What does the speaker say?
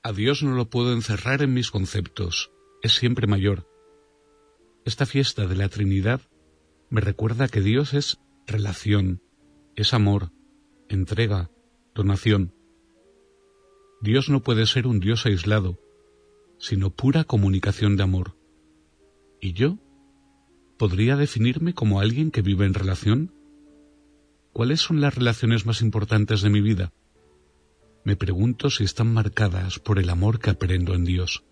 A Dios no lo puedo encerrar en mis conceptos, es siempre mayor. Esta fiesta de la Trinidad me recuerda que Dios es relación, es amor, entrega, donación. Dios no puede ser un Dios aislado, sino pura comunicación de amor. ¿Y yo? ¿Podría definirme como alguien que vive en relación? ¿Cuáles son las relaciones más importantes de mi vida? Me pregunto si están marcadas por el amor que aprendo en Dios.